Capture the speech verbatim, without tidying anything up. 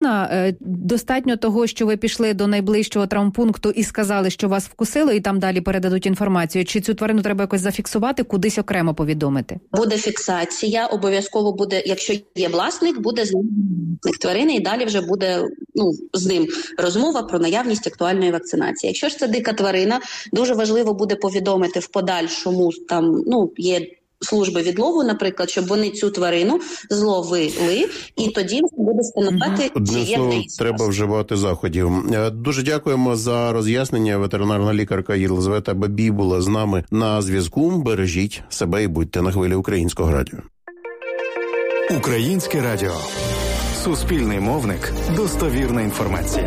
тварина, достатньо того, що ви пішли до найближчого травмпункту і сказали, що вас вкусило, і там далі передадуть інформацію? Чи цю тварину треба якось зафіксувати, кудись окремо повідомити? Буде фіксація, обов'язково буде, якщо є власник, буде з ним тварини, і далі вже буде ну, з ним розмова про наявність актуальної вакцинації. Якщо ж це дика тварина, дуже важливо буде повідомити в подальшому, там, ну, є служби відлову, наприклад, щоб вони цю тварину зловили, і тоді буде встановити, Одним чи є словом, в неї треба вживати заходів. Дуже дякуємо за роз'яснення. Ветеринарна лікарка Єлизавета Бабій була з нами на зв'язку. Бережіть себе і будьте на хвилі Українського радіо. Українське радіо. Суспільний мовник. Достовірна інформація.